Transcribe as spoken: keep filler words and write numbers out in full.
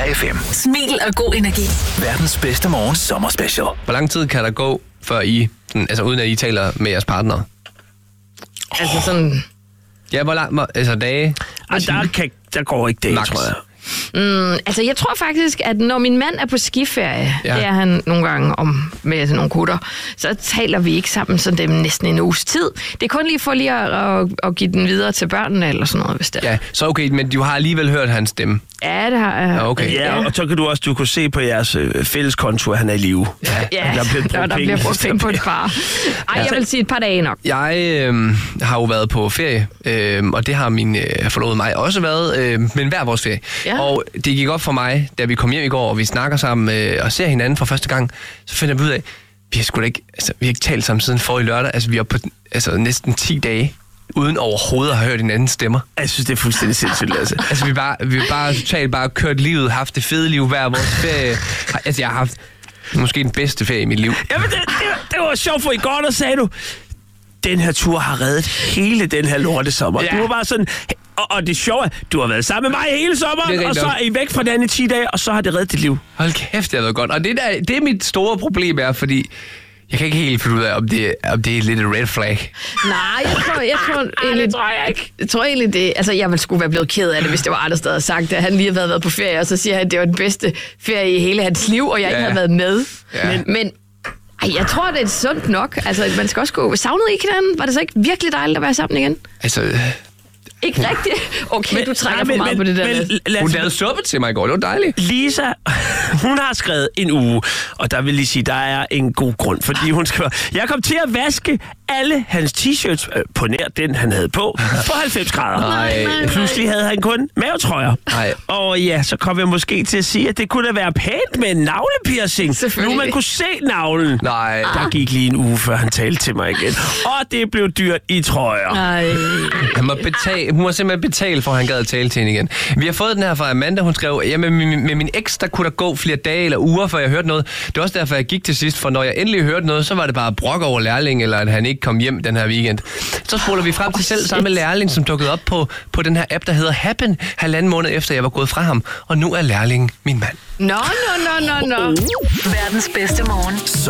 Nova F M. Smil og god energi. Verdens bedste morgen sommerspecial. Hvor lang tid kan der gå, før I, sådan, altså uden at I taler med jeres partner? Altså sådan... Ja, hvor lang, altså dage? Ej, der, kan, der går ikke det, Max. tror jeg. Mm, altså, jeg tror faktisk, at når min mand er på skiferie, Ja. det er han nogle gange om med sådan nogle kutter, så taler vi ikke sammen sådan dem næsten en uges tid. Det er kun lige for lige at, at, at give den videre til børnene eller sådan noget, hvis det er. Ja, så okay, men du har alligevel hørt hans stemme. Ja, det har jeg. Ja, okay. Ja, og så kan du også du kunne se på jeres øh, fælleskonto, at han er i live. Ja, der bliver brugt der, der penge. bliver brugt penge på et par. Ej, jeg vil sige et par dage nok. Jeg øh, har jo været på ferie, øh, og det har min øh, forlovede mig også været, øh, men hver vores ferie. Ja. Og det gik op for mig, da vi kom hjem i går, og vi snakker sammen øh, og ser hinanden for første gang, så finder vi ud af, vi har sgu da ikke, altså, vi har ikke talt sammen siden forrige lørdag, altså vi er på altså, næsten ti dage, uden overhovedet at have hørt hinandens stemmer. Jeg synes, det er fuldstændig sindssygt, altså. Altså, vi bare, vi bare totalt bare kørt livet, haft det fede liv hver vores ferie. Altså, jeg har haft måske den bedste ferie i mit liv. Jamen, det, det, det var sjovt, for i går, der sagde du, den her tur har reddet hele den her lorte sommer. Ja. Du var bare sådan, og, og det sjove er, du har været sammen med mig hele sommeren, og så er I væk fra den i ti dage, og så har det reddet dit liv. Hold kæft, det har været godt. Og det, der, det er mit store problem er, fordi jeg kan ikke helt finde ud af, om det, om det er lidt et red flag. Nej, jeg tror, jeg tror egentlig... det tror jeg ikke. Jeg tror egentlig, det... Altså, jeg ville sgu være blevet ked af det, hvis det var Anders, der havde sagt, at han lige havde været på ferie, og så siger han, at det var den bedste ferie i hele hans liv, og jeg ikke Ja. havde været med. Ja. Men... men ej, jeg tror, det er sundt nok. Altså, man skal også gå... Savnede I ikke hinanden? Var det så ikke virkelig dejligt at være sammen igen? Altså, Ikke rigtigt? Okay, men, du trækker nej, for meget men, på det der. men, Men, lad hun os- lavede suppe til mig i går, det var dejligt. Lisa, hun har skrevet en uge, og der vil lige sige, der er en god grund, fordi hun skriver, jeg kom til at vaske alle hans t-shirts øh, på nær den, han havde på, på halvfems grader. Nej, nej, Pludselig havde han kun mavetrøjer. Nej. Og ja, så kom jeg måske til at sige, at det kunne da være pænt med en navlepiercing. Selvfølgelig. Nu man kunne se navlen. Nej. Der gik lige en uge, før han talte til mig igen. Og det blev dyrt i trøjer. ej. Han må betale, hun må simpelthen betale for, at han gad at tale til hende igen. Vi har fået den her fra Amanda, hun skrev, ja, med, med, med min eks, der kunne der gå flere dage eller uger, før jeg hørte noget. Det var også derfor, jeg gik til sidst, for når jeg endelig hørte noget, så var det bare brok over lærling, eller at han ikke kom hjem den her weekend. Så spoler vi frem til selv samme lærling, som dukkede op på, på den her app, der hedder Happen, halvanden måned efter, jeg var gået fra ham. Og nu er lærlingen min mand. Nå, nå, nå, nå, nå. Verdens bedste morgen.